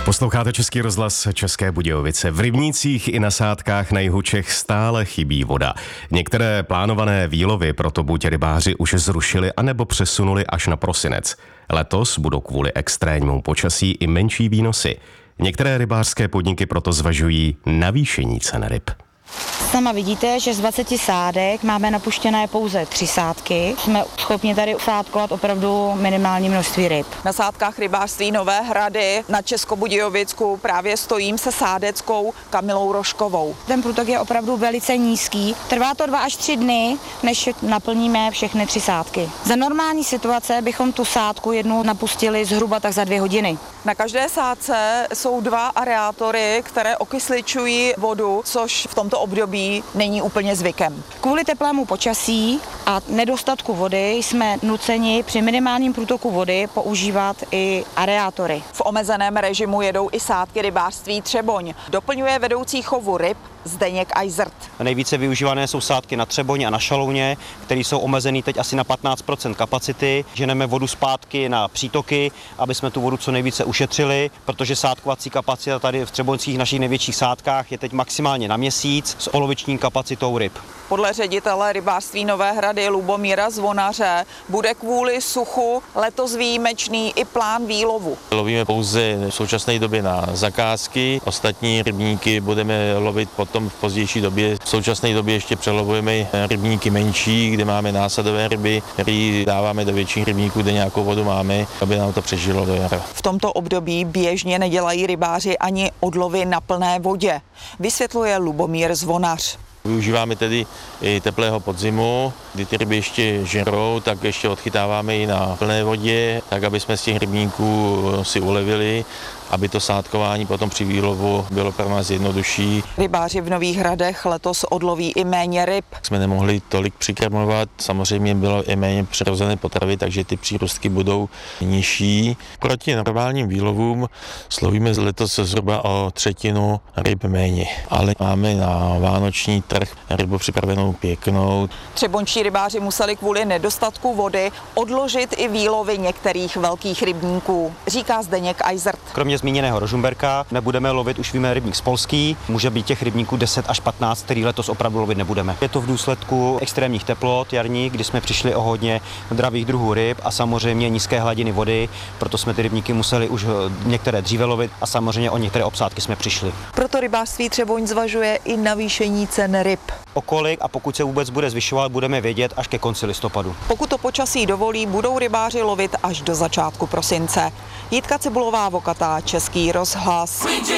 Posloucháte Český rozhlas České Budějovice. V rybnících i na sádkách na jihu Čech stále chybí voda. Některé plánované výlovy proto buď rybáři už zrušili, anebo přesunuli až na prosinec. Letos budou kvůli extrémnímu počasí i menší výnosy. Některé rybářské podniky proto zvažují navýšení cen ryb. Sama vidíte, že z 20 sádek máme napuštěné pouze 3 sádky. Jsme schopni tady sádkovat opravdu minimální množství ryb. Na sádkách rybářství Nové Hrady na Českobudějovicku právě stojím se sádeckou Kamilou Rožkovou. Ten průtok je opravdu velice nízký. Trvá to 2 až 3 dny, než naplníme všechny 3 sádky. Za normální situace bychom tu sádku jednu napustili zhruba tak za 2 hodiny. Na každé sádce jsou 2 aerátory, které okysličují vodu, což v tomto období není úplně zvykem. Kvůli teplému počasí a nedostatku vody jsme nuceni při minimálním průtoku vody používat i aerátory. V omezeném režimu jedou i sádky rybářství Třeboň. Doplňuje vedoucí chovu ryb Zdeněk Ajzrt. Nejvíce využívané jsou sádky na Třeboň a na Šalouně, které jsou omezený teď asi na 15% kapacity. Ženeme vodu zpátky na přítoky, aby jsme tu vodu co nejvíce ušetřili, protože sádkovací kapacita tady v třeboňských našich největších sádkách je teď maximálně na měsíc s poloviční kapacitou ryb. Podle ředitele rybářství Nové Hrady Lubomíra Zvonaře bude kvůli suchu letos výjimečný i plán výlovu. Lovíme pouze v současné době na zakázky, ostatní rybníky budeme lovit potom v pozdější době. V současné době ještě přelovujeme rybníky menší, kde máme násadové ryby, které dáváme do větších rybníků, kde nějakou vodu máme, aby nám to přežilo do jara. V tomto období běžně nedělají rybáři ani odlovy na plné vodě, vysvětluje Lubomír Zvonař. Využíváme tedy i teplého podzimu, kdy ty ryby ještě žerou, tak ještě odchytáváme i na plné vodě, tak aby jsme z těch rybníků si ulevili, aby to sádkování potom při výlovu bylo pro nás jednodušší. Rybáři v Nových Hradech letos odloví i méně ryb. Jsme nemohli tolik přikrmovat, samozřejmě bylo i méně přirozené potravy, takže ty přírůstky budou nižší. Proti normálním výlovům slovíme letos zhruba o 1/3 ryb méně, ale máme na vánoční trh rybu připravenou pěknou. Třeboňští rybáři museli kvůli nedostatku vody odložit i výlovy některých velkých rybníků, říká Zdeněk Ajzrt. Kromě zmíněného Rožumberka nebudeme lovit už víme rybník z Polský. Může být těch rybníků 10 až 15, který letos opravdu lovit nebudeme. Je to v důsledku extrémních teplot jarních, kdy jsme přišli o hodně dravých druhů ryb a samozřejmě nízké hladiny vody, proto jsme ty rybníky museli už některé dříve lovit a samozřejmě o některé obsádky jsme přišli. Proto rybářství Třeboň zvažuje i navýšení cen ryb. O kolik a pokud se vůbec bude zvyšovat, budeme vědět až ke konci listopadu. Pokud to počasí dovolí, budou rybáři lovit až do začátku prosince. Jitka Cibulová, Vokatá, Český rozhlas.